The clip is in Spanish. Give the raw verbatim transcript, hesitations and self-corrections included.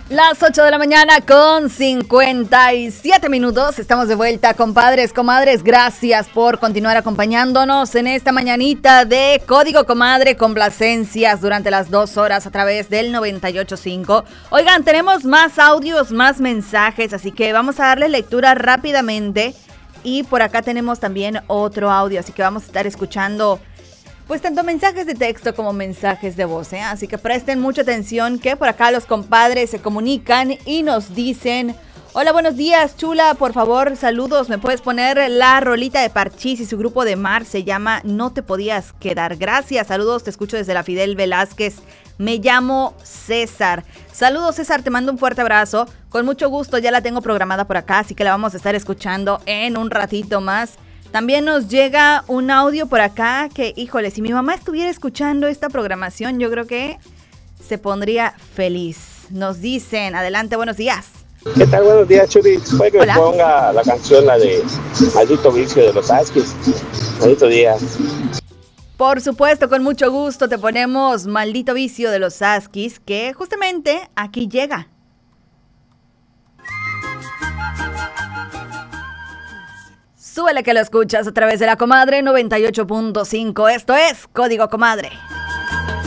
Las ocho de la mañana con cincuenta y siete minutos. Estamos de vuelta, compadres, comadres. Gracias por continuar acompañándonos en esta mañanita de Código Comadre, complacencias durante las dos horas a través del noventa y ocho punto cinco. Oigan, tenemos más audios, más mensajes, así que vamos a darle lectura rápidamente. Y por acá tenemos también otro audio, así que vamos a estar escuchando pues tanto mensajes de texto como mensajes de voz, ¿eh? Así que presten mucha atención que por acá los compadres se comunican y nos dicen: hola, buenos días, chula, por favor, saludos, ¿me puedes poner la rolita de Parchís y su grupo de Mar? Se llama No Te Podías Quedar. Gracias, saludos, te escucho desde la Fidel Velázquez. Me llamo César. Saludos, César, te mando un fuerte abrazo. Con mucho gusto, ya la tengo programada por acá, así que la vamos a estar escuchando en un ratito más. También nos llega un audio por acá que, híjole, si mi mamá estuviera escuchando esta programación, yo creo que se pondría feliz. Nos dicen, adelante, buenos días. ¿Qué tal? Buenos días, Churi. Puede que me ponga la canción, la de Maldito Vicio de los Huskies. Maldito día. Por supuesto, con mucho gusto te ponemos Maldito Vicio de los Huskies, que justamente aquí llega. Súbele que lo escuchas a través de la Comadre noventa y ocho punto cinco. Esto es Código Comadre.